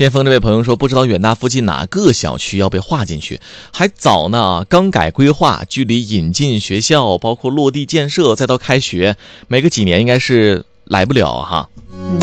电风这位朋友说，不知道远大附近哪个小区要被划进去，还早呢，刚改规划，距离引进学校包括落地建设再到开学，没个几年应该是来不了哈。